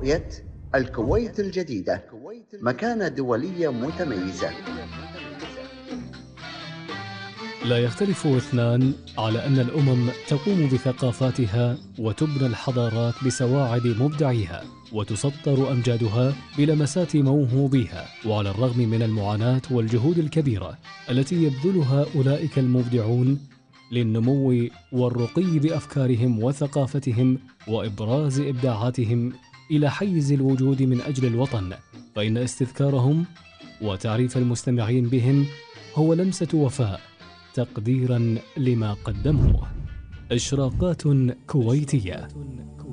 رؤية الكويت الجديدة مكانة دولية متميزة. لا يختلف اثنان على أن الأمم تقوم بثقافاتها وتبنى الحضارات بسواعد مبدعيها وتسطر أمجادها بلمسات موهوبيها. وعلى الرغم من المعاناة والجهود الكبيرة التي يبذلها أولئك المبدعون للنمو والرقي بأفكارهم وثقافتهم وإبراز إبداعاتهم إلى حيز الوجود من أجل الوطن، فإن استذكارهم وتعريف المستمعين بهم هو لمسة وفاء تقديرا لما قدموه. إشراقات كويتية.